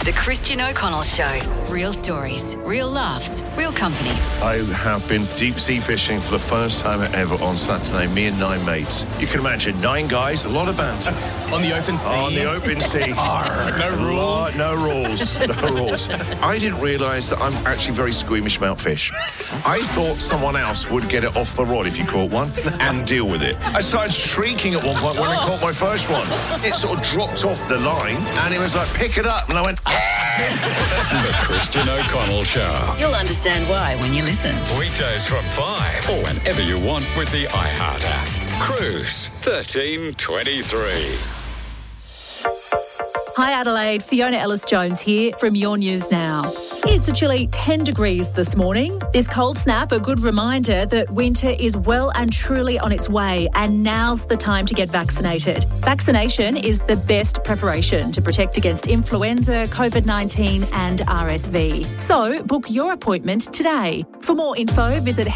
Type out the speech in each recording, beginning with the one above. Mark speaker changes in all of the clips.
Speaker 1: The Christian O'Connell Show. Real stories, real laughs, real company.
Speaker 2: I have been deep-sea fishing for the first time ever on Saturday, me and 9 mates. You can imagine, 9 guys, a lot of banter.
Speaker 3: On the open seas?
Speaker 2: On the open seas.
Speaker 3: No rules?
Speaker 2: No rules. No rules. I didn't realise that I'm actually very squeamish about fish. I thought someone else would get it off the rod if you caught one and deal with it. I started shrieking at one point when I caught my first one. It sort of dropped off the line and it was like, pick it up. And I went,
Speaker 4: The Christian O'Connell Show.
Speaker 1: You'll understand why when you listen.
Speaker 4: Weekdays from 5 or whenever you want with the iHeart app. Cruise 1323.
Speaker 5: Hi Adelaide, Fiona Ellis-Jones here from Your News Now. It's a chilly 10 degrees this morning. This cold snap, a good reminder that winter is well and truly on its way, and now's the time to get vaccinated. Vaccination is the best preparation to protect against influenza, COVID-19 and RSV. So book your appointment today. For more info, visit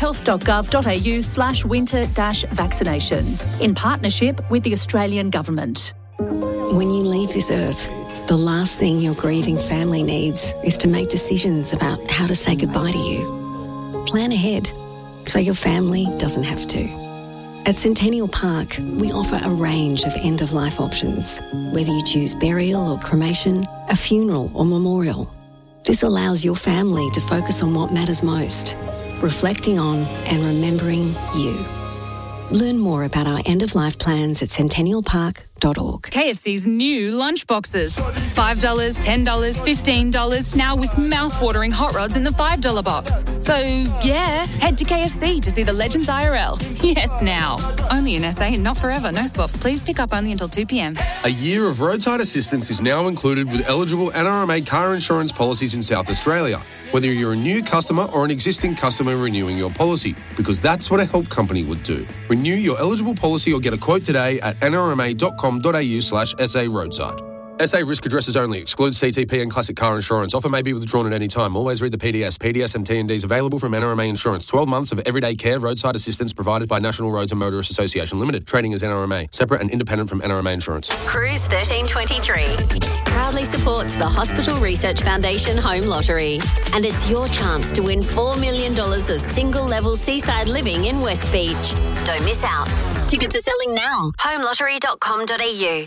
Speaker 5: health.gov.au/winter-vaccinations in partnership with the Australian Government.
Speaker 6: When you leave this earth, the last thing your grieving family needs is to make decisions about how to say goodbye to you. Plan ahead so your family doesn't have to. At Centennial Park, we offer a range of end-of-life options, whether you choose burial or cremation, a funeral or memorial. This allows your family to focus on what matters most, reflecting on and remembering you. Learn more about our end-of-life plans at centennialpark.org.
Speaker 7: KFC's new lunch boxes. $5, $10, $15, now with mouth-watering hot rods in the $5 box. So, yeah, head to KFC to see the Legends IRL. Yes, now. Only in SA and not forever. No swaps. Please pick up only until 2 p.m.
Speaker 8: A year of roadside assistance is now included with eligible NRMA car insurance policies in South Australia, whether you're a new customer or an existing customer renewing your policy, because that's what a help company would do. Renew your eligible policy or get a quote today at nrma.com.au/SA roadside. SA risk addresses only. Excludes CTP and classic car insurance. Offer may be withdrawn at any time. Always read the PDS. PDS and T&Ds available from NRMA Insurance. 12 months of everyday care, roadside assistance provided by National Roads and Motorists Association Limited. Trading as NRMA. Separate and independent from NRMA Insurance.
Speaker 1: Cruise 1323 proudly supports the Hospital Research Foundation Home Lottery. And it's your chance to win $4 million of single-level seaside living in West Beach. Don't miss out. Tickets are selling now. homelottery.com.au.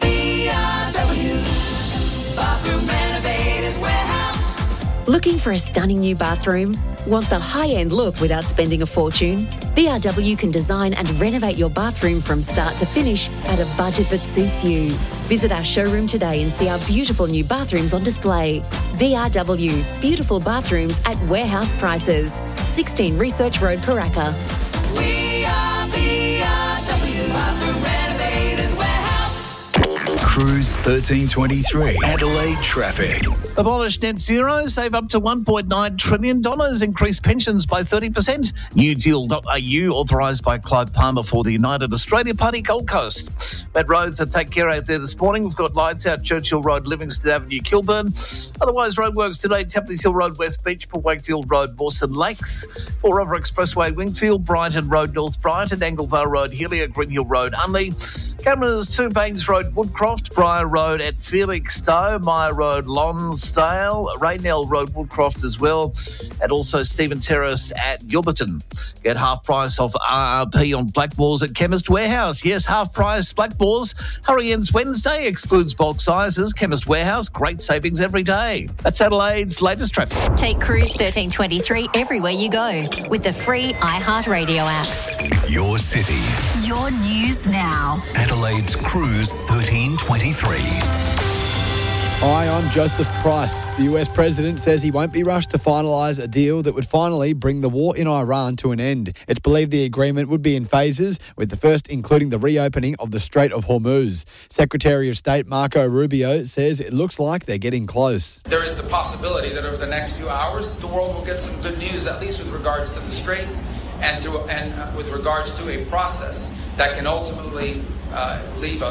Speaker 9: Bathroom Renovators Warehouse.
Speaker 10: Looking for a stunning new bathroom? Want the high-end look without spending a fortune? BRW can design and renovate your bathroom from start to finish at a budget that suits you. Visit our showroom today and see our beautiful new bathrooms on display. BRW, beautiful bathrooms at warehouse prices. 16 Research Road, Paraka.
Speaker 9: We are BRW Bathroom Renovators Warehouse.
Speaker 4: Cruise 1323. Adelaide traffic.
Speaker 11: Abolish net zero, save up to $1.9 trillion, increase pensions by 30%. Newdeal.au, authorised by Clive Palmer for the United Australia Party Gold Coast. Bad roads that take care out there this morning. We've got lights out Churchill Road, Livingston Avenue, Kilburn. Otherwise, roadworks today, Tapley's Hill Road, West Beach, Port Wakefield Road, Mawson Lakes, Four River Expressway, Wingfield, Brighton Road, North Brighton, Anglevale Road, Helio, Green Hill Road, Unley. Cameras 2 Baines Road, Woodcroft, Briar Road at Felixstowe, Myer Road, Lonsdale, Raynell Road, Woodcroft as well, and also Stephen Terrace at Gilberton. Get half price off RRP on Blackmores at Chemist Warehouse. Yes, half price Blackmores. Hurry ends Wednesday, excludes bulk sizes. Chemist Warehouse, great savings every day. That's Adelaide's latest traffic.
Speaker 1: Take Cruise 1323 everywhere you go with the free iHeartRadio app.
Speaker 4: Your city.
Speaker 1: Your News Now.
Speaker 4: Adelaide's Cruise 1323.
Speaker 12: Hi, I'm Joseph Price. The US president says he won't be rushed to finalise a deal that would finally bring the war in Iran to an end. It's believed the agreement would be in phases, with the first including the reopening of the Strait of Hormuz. Secretary of State Marco Rubio says it looks like they're getting close.
Speaker 13: There is the possibility that over the next few hours, the world will get some good news, at least with regards to the Straits and with regards to a process that can ultimately leave us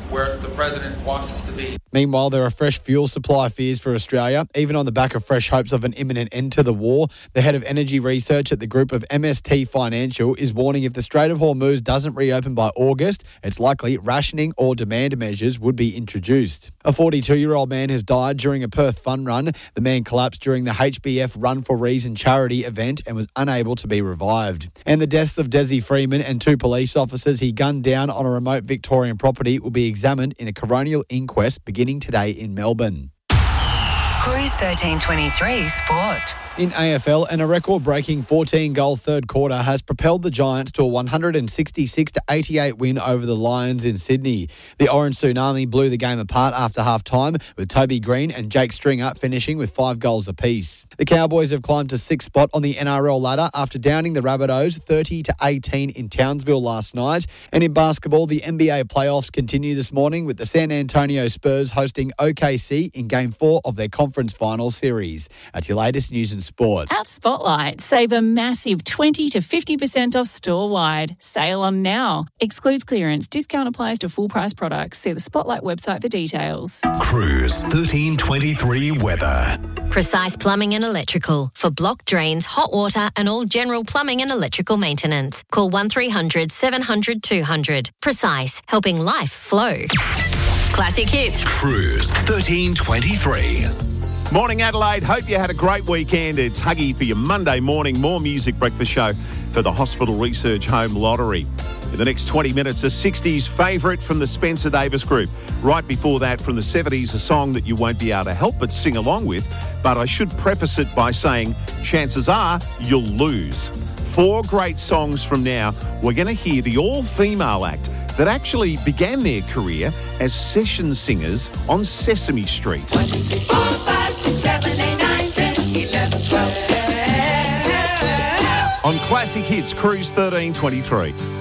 Speaker 13: where the president wants us to be.
Speaker 12: Meanwhile, there are fresh fuel supply fears for Australia, even on the back of fresh hopes of an imminent end to the war. The head of energy research at the group of MST Financial is warning if the Strait of Hormuz doesn't reopen by August, it's likely rationing or demand measures would be introduced. A 42-year-old man has died during a Perth fun run. The man collapsed during the HBF Run for Reason charity event and was unable to be revived. And the deaths of Desi Freeman and 2 police officers he gunned down on a remote Victorian property will be examined in a coronial inquest beginning today in Melbourne.
Speaker 14: Cruise 1323 Sport.
Speaker 12: In AFL, and a record-breaking 14-goal third quarter has propelled the Giants to a 166-88 win over the Lions in Sydney. The Orange Tsunami blew the game apart after half-time, with Toby Green and Jake Stringer finishing with 5 goals apiece. The Cowboys have climbed to 6th spot on the NRL ladder after downing the Rabbitohs 30-18 in Townsville last night. And in basketball, the NBA playoffs continue this morning with the San Antonio Spurs hosting OKC in Game 4 of their conference final series. That's your latest news and sport.
Speaker 5: At Spotlight, save a massive 20 to 50% off store-wide. Sale on now. Excludes clearance. Discount applies to full-price products. See the Spotlight website for details.
Speaker 15: Cruise 1323 weather.
Speaker 1: Precise Plumbing and Electrical for block drains, hot water and all general plumbing and electrical maintenance. Call 1300 700 200. Precise, helping life flow. Classic Hits.
Speaker 15: Cruise 1323.
Speaker 16: Morning, Adelaide. Hope you had a great weekend. It's Huggy for your Monday morning more music breakfast show for the Hospital Research Home Lottery. In the next 20 minutes, a 60s favourite from the Spencer Davis Group. Right before that, from the 70s, a song that you won't be able to help but sing along with. But I should preface it by saying, chances are you'll lose. 4 great songs from now, we're going to hear the all-female act that actually began their career as session singers on Sesame Street.
Speaker 9: 4, 5, 6, 7, 8, 9, 10, 11, 12.
Speaker 16: On Classic Hits, Cruise 1323.